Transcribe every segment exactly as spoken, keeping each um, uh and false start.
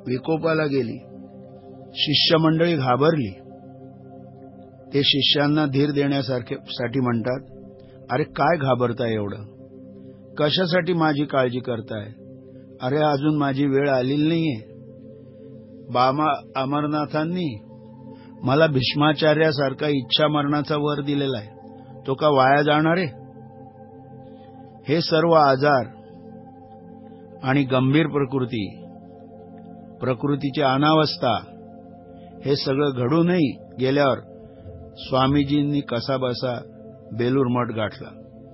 विकोपाला गेली. शिष्यमंडळी घाबरली. ते शिष्यांना धीर देण्यासारखे साठी म्हणतात, अरे काय घाबरताय एवढं? कशासाठी माझी काळजी करताय? अरे अजून माझी वेळ आलेली नाहीये. बामा अमरनाथांनी मला भीष्माचार्यासारखा इच्छा मरणाचा वर दिलेला आहे. तो का वाया जाणार आहे? हे सर्व आजार आणि गंभीर प्रकृती, प्रकृतीची अनावस्था हे सगळं घडूनही गेल्यावर स्वामीजींनी कसाबसा बेलूर मठ गाठला.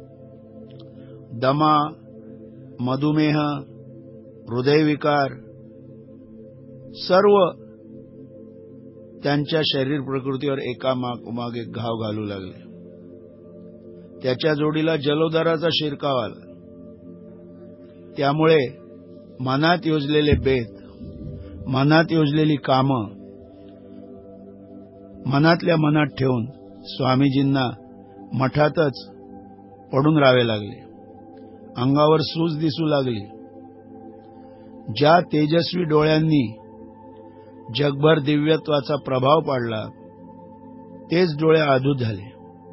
दमा, मधुमेह, हृदयविकार सर्व त्यांच्या शरीर प्रकृतीवर एका मागोमाग एक घाव घालू लागले. त्याच्या जोडीला जलोदराचा शिरकाव आला. त्यामुळे मनात योजलेले बेत, मनात योजलेली कामं मनातल्या मनात ठेवून स्वामीजींना मठातच पडून राहावे लागले. अंगावर सूज दिसू लागली. ज्या तेजस्वी डोळ्यांनी जगभर दिव्यत्वाचा प्रभाव पाडला तेच डोळे आधूत झाले.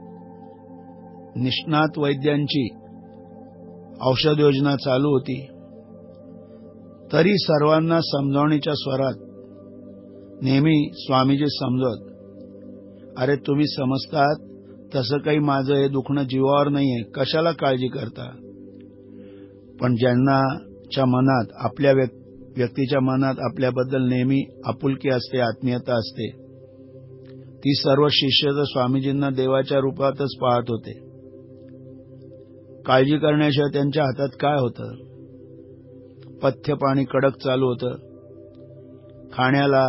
निष्णात वैद्यांची औषध योजना चालू होती, तरी सर्वांना समजावणीच्या स्वरात नेहमी स्वामीजी समजवत, अरे तुम्ही समजतात तसं काही माझं हे दुखणं जीवावर नाहीये, कशाला काळजी करता? पण ज्यांनाच्या मनात, आपल्या व्यक्तीच्या मनात आपल्याबद्दल नेहमी आपुलकी असते, आत्मीयता असते, ती सर्व शिष्य तर स्वामीजींना देवाच्या रूपातच पाहत होते. काळजी करण्याशिवाय त्यांच्या हातात काय होतं? पथ्य पाणी कडक चालू होतं. खाण्याला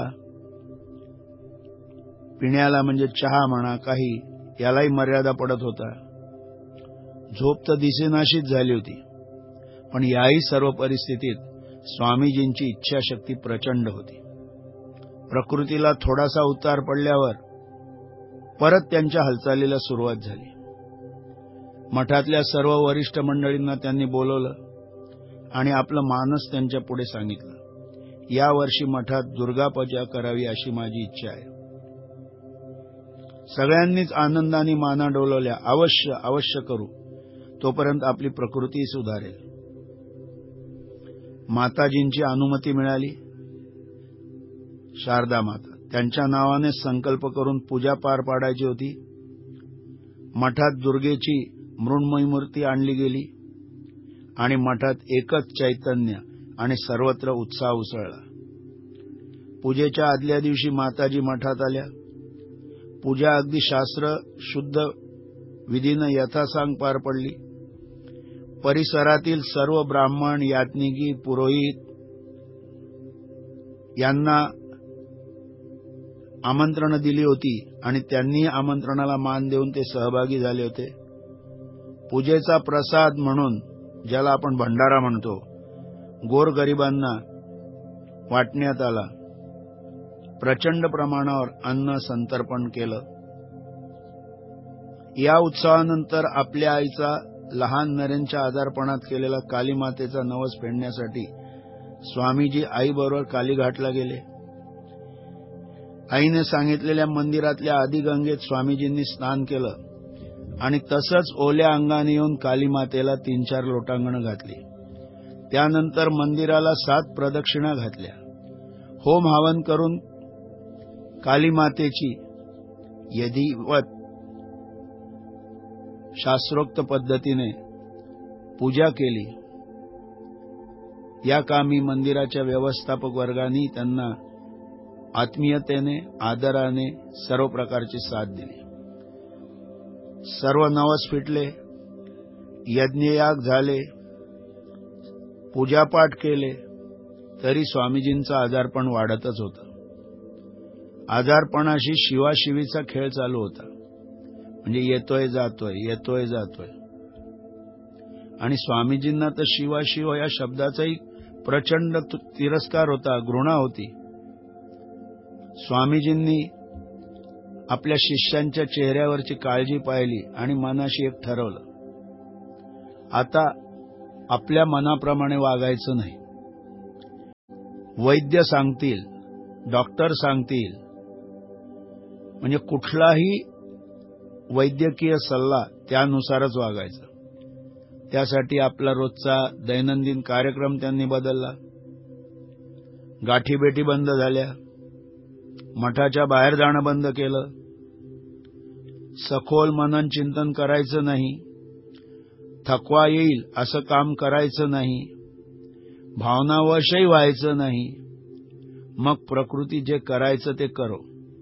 पिण्याला म्हणजे चहा म्हणा काही, यालाही मर्यादा पडत होता. झोप तर दिसेनाशीच झाली होती. पण याही सर्व परिस्थितीत स्वामीजींची इच्छाशक्ती प्रचंड होती. प्रकृतीला थोडासा उतार पडल्यावर परत त्यांच्या हालचालीला सुरुवात झाली. मठातल्या सर्व वरिष्ठ मंडळींना त्यांनी बोलवलं आणि आपलं मानस त्यांच्या पुढे सांगितलं. या वर्षी मठात दुर्गापूजा करावी अशी माझी इच्छा आहे. सगळ्यांनीच आनंदाने माना डोलवल्या. अवश्य अवश्य करू, तोपर्यंत आपली प्रकृती सुधारेल. माताजींची अनुमती मिळाली. शारदा माता त्यांच्या नावाने संकल्प करून पूजा पार पाडायची होती. मठात दुर्गेची मृण्मयी मूर्ती आणली गेली आणि मठात एकच चैतन्य आणि सर्वत्र उत्साह उसळला. पूजेच्या आदल्या दिवशी माताजी मठात आल्या. पूजा अगदी शास्त्र शुद्ध विधीनं यथासांग पार पडली. परिसरातील सर्व ब्राह्मण, याज्ञिकी, पुरोहित यांना आमंत्रण दिली होती आणि त्यांनी आमंत्रणाला मान देऊन ते सहभागी झाले होते. पूजेचा प्रसाद म्हणून, ज्याला आपण भंडारा म्हणतो, गोरगरिबांना वाटण्यात आला. प्रचंड प्रमाणावर अन्न संतर्पण केलं. या उत्सवानंतर आपल्या आईचा लहान नरेंच्या आजारपणात केलेला कालीमातेचा नवस फेडण्यासाठी स्वामीजी आईबरोबर कालीघाटला गेले. आईने सांगितलेल्या मंदिरातल्या आदिगंगेत स्वामीजींनी स्नान केलं आणि तसंच ओल्या अंगाने येऊन कालीमातेला तीन चार लोटांगणं घातली. त्यानंतर मंदिराला सात प्रदक्षिणा घातल्या. होम हवन करून कालीमातेची यदिवत शास्त्रोक्त पद्धतीने पूजा केली. या कामी मंदिराच्या व्यवस्थापक वर्गाने त्यांना आत्मीयतेने, आदराने सर्व प्रकारची साथ दिली. सर्व नवस फिटले, यज्ञयाग झाले, पूजापाठ केले, तरी स्वामीजींचं आजारपण वाढतच होतं. आजारपणाशी शिवाशिवीचा खेळ चालू होता. म्हणजे येतोय जातोय, येतोय जातोय. आणि स्वामीजींना तर शिवाशिव या शब्दाचाही प्रचंड तिरस्कार होता, घृणा होती. स्वामीजींनी आपल्या शिष्यांच्या चेहऱ्यावरची काळजी पाहिली आणि मनाशी एक ठरवलं, आता आपल्या मनाप्रमाणे वागायचं नाही. वैद्य सांगतील, डॉक्टर सांगतील, म्हणजे कुठलाही वैद्यकीय सल्ला त्यानुसारच वागायचं. त्यासाठी आपला रोजचा दैनंदिन कार्यक्रम त्यांनी बदलला. गाठीभेटी बंद झाल्या, मठाच्या बाहेर जाणं बंद केलं, सखोल मनन चिंतन करायचं नाही, थकवा येईल असं काम करायचं नाही, भावनावशही व्हायचं नाही, मग प्रकृती जे करायचं ते करो.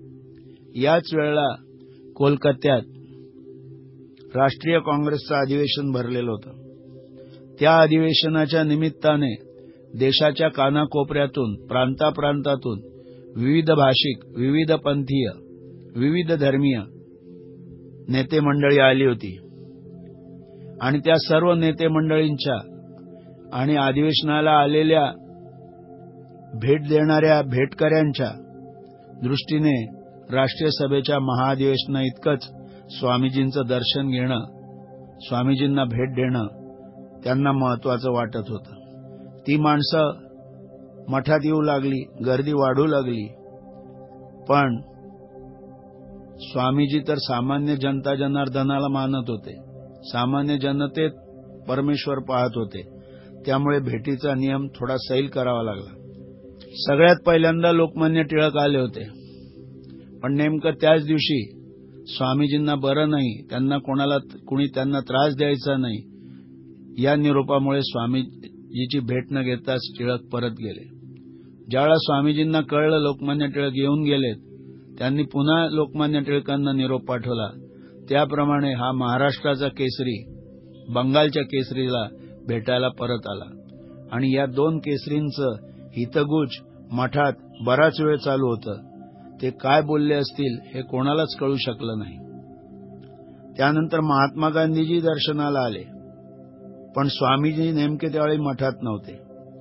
याच वेळेला कोलकात्यात राष्ट्रीय काँग्रेसचं अधिवेशन भरलेलं होतं. त्या अधिवेशनाच्या निमित्ताने देशाच्या कानाकोपऱ्यातून, प्रांताप्रांतातून विविध भाषिक, विविध पंथीय, विविध धर्मीय नेते मंडळी आली होती आणि त्या सर्व नेते मंडळींच्या आणि अधिवेशनाला आलेल्या भेट देणाऱ्या भेटकऱ्यांच्या दृष्टीने राष्ट्रीय सभेच्या महाअधिवेशना इतकंच स्वामीजींचं दर्शन घेणं, स्वामीजींना भेट देणं त्यांना महत्वाचं वाटत होतं. ती माणसं मठात येऊ लागली, गर्दी वाढू लागली, पण स्वामीजी तर सामान्य जनता जनार्दनाला मानत होते, सामान्य जनतेत परमेश्वर पाहत होते. त्यामुळे भेटीचा नियम थोडा सैल करावा लागला. सगळ्यात पहिल्यांदा लोकमान्य टिळक आले होते, पण नेमकं त्याच दिवशी स्वामीजींना बरं नाही, त्यांना कोणाला कुणी त्यांना त्रास द्यायचा नाही, या निरोपामुळे स्वामीजीची भेट न घेताच टिळक परत गेले. ज्यावेळेला स्वामीजींना कळलं लोकमान्य टिळक येऊन गेलेत, त्यांनी पुन्हा लोकमान्य टिळकांना निरोप पाठवला. त्याप्रमाणे हा महाराष्ट्राचा केसरी बंगालच्या केसरीला भेटायला परत आला आणि या दोन केसरींचं हितगुज मठात बराच वेळ चालू होतं. ते काय बोलले असतील हे कोणालाच कळू शकलं नाही. त्यानंतर महात्मा गांधीजी दर्शनाला आले, पण स्वामीजी नेमके त्यावेळी मठात नव्हते.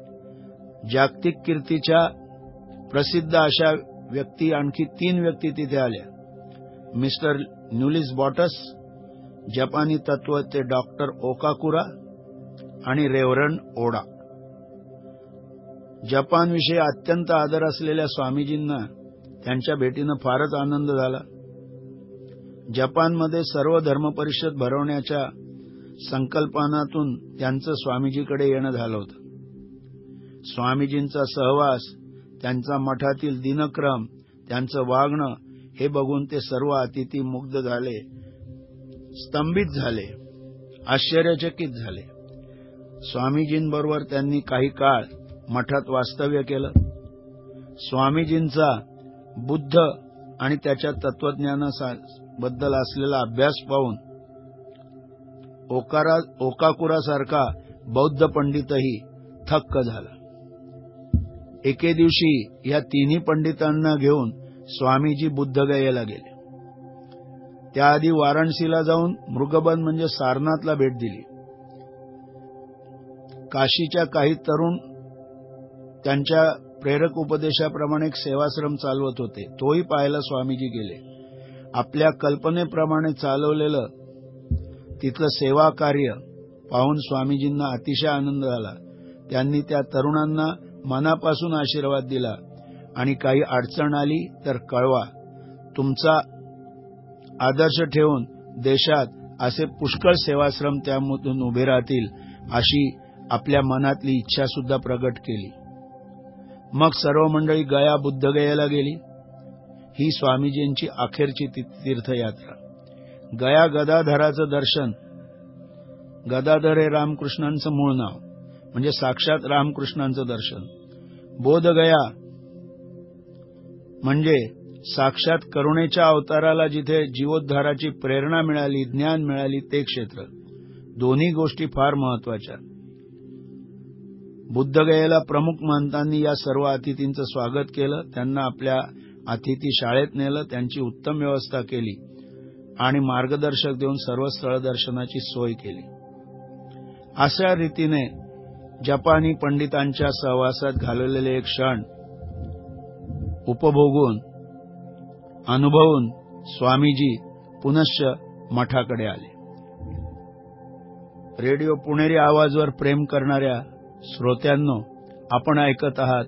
जागतिक कीर्तीच्या प्रसिद्ध अशा व्यक्ती, आणखी तीन व्यक्ती तिथे आल्या. मिस्टर न्यूलिस बॉटस, जपानी तत्वज्ञ डॉक्टर ओकाकुरा आणि रेव्हरंड ओडा. जपानविषयी अत्यंत आदर असलेल्या स्वामीजींना त्यांच्या भेटीनं फारच आनंद झाला. जपानमध्ये सर्व धर्म परिषद भरवण्याच्या संकल्पनातून त्यांचं स्वामीजीकडे येणं झालं होतं. स्वामीजींचा सहवास, त्यांचा मठातील दिनक्रम, त्यांचं वागणं हे बघून ते सर्व अतिथी मुग्ध झाले, स्तंभित झाले, आश्चर्यचकित झाले. स्वामीजींबरोबर त्यांनी काही काळ मठात वास्तव्य केलं. स्वामीजींचा बुद्ध आणि त्याच्या तत्वज्ञानाबद्दल असलेला अभ्यास पाहून ओकारा ओकाकुरासारखा बौद्ध पंडितही थक्क झाला. एके दिवशी या तिन्ही पंडितांना घेऊन स्वामीजी बुद्धगयेला गेले. त्याआधी वाराणसीला जाऊन मृगबन म्हणजे सारनाथला भेट दिली. काशीच्या काही तरुण त्यांच्या प्रेरक उपदेशाप्रमाणे एक सेवाश्रम चालवत होते, तोही पाहायला स्वामीजी गेले. आपल्या कल्पनेप्रमाणे चालवलेलं तिथलं सेवा कार्य पाहून स्वामीजींना अतिशय आनंद झाला. त्यांनी त्या तरुणांना मनापासून आशीर्वाद दिला आणि काही अडचण आली तर कळवा, तुमचा आदर्श ठेवून देशात असे पुष्कळ सेवाश्रम त्यामधून उभे राहतील अशी आपल्या मनातली इच्छा सुद्धा प्रगट केली. मग सर्व मंडळी गया बुद्धगयेला गेली. ही स्वामीजींची अखेरची तीर्थयात्रा. गया गदाधराचं दर्शन. गदाधर हे रामकृष्णांचं मूळ नाव, म्हणजे साक्षात रामकृष्णांचं दर्शन. बोधगया म्हणजे साक्षात करुणेच्या अवताराला जिथे जीवोद्धाराची प्रेरणा मिळाली, ज्ञान मिळाली ते क्षेत्र. दोन्ही गोष्टी फार महत्वाच्या. बुद्धगयेला प्रमुख महंतांनी या सर्व अतिथींचं स्वागत केलं, त्यांना आपल्या अतिथी शाळेत नेलं, त्यांची उत्तम व्यवस्था केली आणि मार्गदर्शक देऊन सर्व स्थळ दर्शनाची सोय केली. अशा रीतीने जपानी पंडितांच्या सहवासात घालवलेले एक क्षण उपभोगून अनुभवून स्वामीजी पुनश्च मठाकडे आले. रेडिओ पुणेरी आवाजवर प्रेम करणाऱ्या श्रोत्यांनो, आपण ऐकत आहात